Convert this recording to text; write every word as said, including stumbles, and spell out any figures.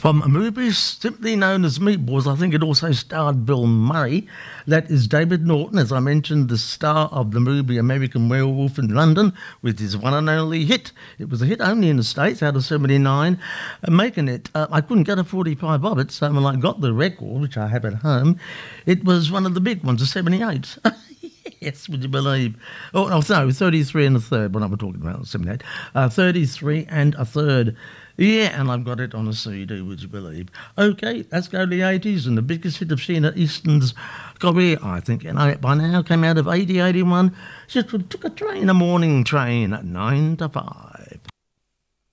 From movies simply known as Meatballs, I think it also starred Bill Murray. That is David Norton, as I mentioned, the star of the movie American Werewolf in London, with his one and only hit. It was a hit only in the States, out of seventy-nine, uh, making it, uh, I couldn't get a forty-five of it, so when I got the record, which I have at home, it was one of the big ones, a seventy-eight. Yes, would you believe? Oh, no, no, thirty-three and a third, when I was talking about seventy-eight. Uh, thirty-three and a third. Yeah, and I've got it on a C D, would you believe? Okay, let's go to the eighties, and the biggest hit of Sheena Easton's career, I think, you know, by now, came out of eighty, eighty-one. She took a train, a morning train at nine to five.